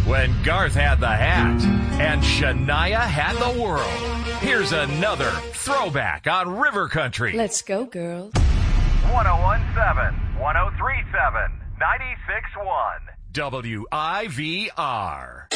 when Garth had the hat and Shania had the world. Here's another throwback on River Country. Let's go, girls. 1017, 1037, 96.1. WIVR.